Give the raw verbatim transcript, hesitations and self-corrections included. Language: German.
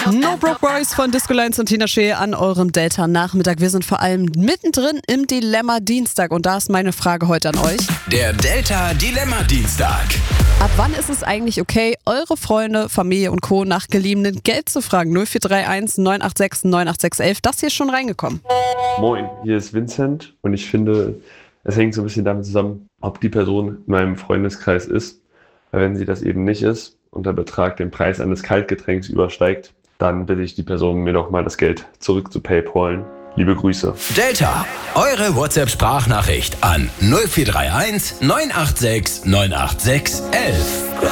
No Broke Boys von Disco Lines und Tina Schee an eurem Delta-Nachmittag. Wir sind vor allem mittendrin im Dilemma-Dienstag und da ist meine Frage heute an euch. Der Delta-Dilemma-Dienstag. Ab wann ist es eigentlich okay, eure Freunde, Familie und Co. nach geliehenen Geld zu fragen? null vier drei eins neun acht sechs neun acht sechs elf. Das hier ist schon reingekommen. Moin, hier ist Vincent und ich finde, es hängt so ein bisschen damit zusammen, ob die Person in meinem Freundeskreis ist. Weil wenn sie das eben nicht ist und der Betrag den Preis eines Kaltgetränks übersteigt, dann bitte ich die Person, mir doch mal das Geld zurück zu PayPalen. Liebe Grüße. Delta, eure WhatsApp-Sprachnachricht an null vier drei eins neun acht sechs neun acht sechs elf.